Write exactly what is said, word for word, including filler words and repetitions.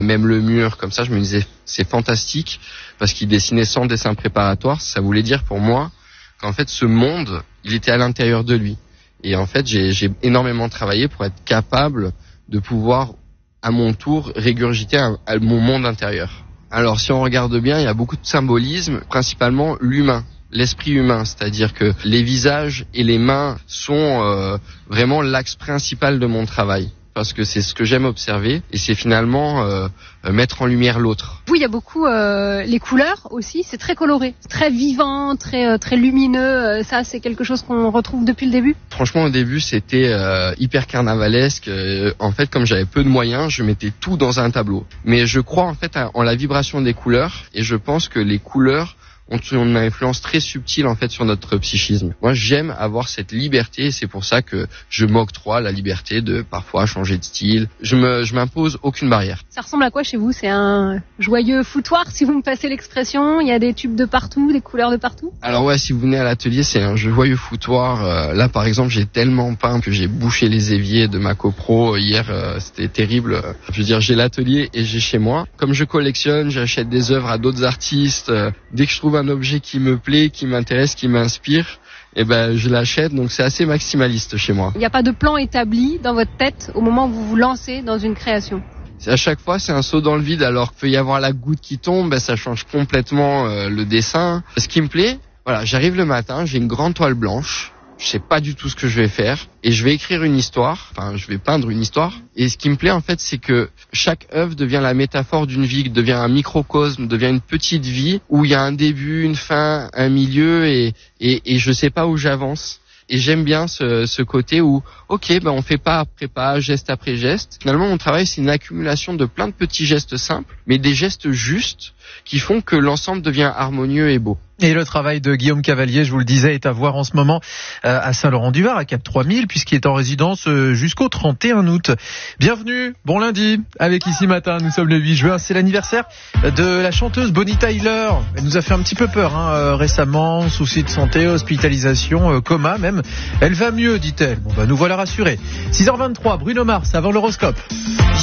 Même le mur, comme ça, je me disais, c'est fantastique, parce qu'il dessinait sans dessin préparatoire. Ça voulait dire pour moi qu'en fait, ce monde, il était à l'intérieur de lui. Et en fait, j'ai, j'ai énormément travaillé pour être capable de pouvoir, à mon tour, régurgiter un, à mon monde intérieur. Alors, si on regarde bien, il y a beaucoup de symbolisme, principalement l'humain. L'esprit humain, c'est-à-dire que les visages et les mains sont euh, vraiment l'axe principal de mon travail. Parce que c'est ce que j'aime observer et c'est finalement euh, mettre en lumière l'autre. Vous, il y a beaucoup euh, les couleurs aussi, c'est très coloré, très vivant, très euh, très lumineux. Ça, c'est quelque chose qu'on retrouve depuis le début. Franchement, au début, c'était euh, hyper carnavalesque. Euh, en fait, comme j'avais peu de moyens, je mettais tout dans un tableau. Mais je crois en fait en la vibration des couleurs et je pense que les couleurs ont une influence très subtile en fait sur notre psychisme. Moi, j'aime avoir cette liberté et c'est pour ça que je m'octroie la liberté de parfois changer de style. Je me, je m'impose aucune barrière. Ça ressemble à quoi chez vous ? C'est un joyeux foutoir, si vous me passez l'expression. Il y a des tubes de partout, des couleurs de partout. Alors ouais, si vous venez à l'atelier, c'est un joyeux foutoir. Euh, là, par exemple, j'ai tellement peint que j'ai bouché les éviers de ma copro hier. Euh, c'était terrible. Je veux dire, j'ai l'atelier et j'ai chez moi. Comme je collectionne, j'achète des œuvres à d'autres artistes. Euh, dès que je trouve un objet qui me plaît, qui m'intéresse, qui m'inspire, eh ben je l'achète. Donc c'est assez maximaliste chez moi. Il n'y a pas de plan établi dans votre tête au moment où vous vous lancez dans une création. À chaque fois, c'est un saut dans le vide. Alors qu'il peut y avoir la goutte qui tombe, ben, ça change complètement euh, le dessin. Ce qui me plaît, voilà, j'arrive le matin, j'ai une grande toile blanche. Je sais pas du tout ce que je vais faire et je vais écrire une histoire, enfin je vais peindre une histoire. Et ce qui me plaît en fait, c'est que chaque œuvre devient la métaphore d'une vie, devient un microcosme, devient une petite vie où il y a un début, une fin, un milieu et et, et je sais pas où j'avance. Et j'aime bien ce, ce côté où, ok, ben on fait pas après pas, geste après geste. Finalement, mon travail, c'est une accumulation de plein de petits gestes simples, mais des gestes justes qui font que l'ensemble devient harmonieux et beau. Et le travail de Guillaume Cavalier, je vous le disais, est à voir en ce moment euh, à Saint-Laurent-du-Var, à Cap trois mille, puisqu'il est en résidence euh, jusqu'au trente et un août. Bienvenue, bon lundi, avec Ici Matin, nous sommes le huit juin, c'est l'anniversaire de la chanteuse Bonnie Tyler. Elle nous a fait un petit peu peur hein, euh, récemment, soucis de santé, hospitalisation, euh, coma même. Elle va mieux, dit-elle. Bon bah nous voilà rassurés. six heures vingt-trois, Bruno Mars, avant l'horoscope.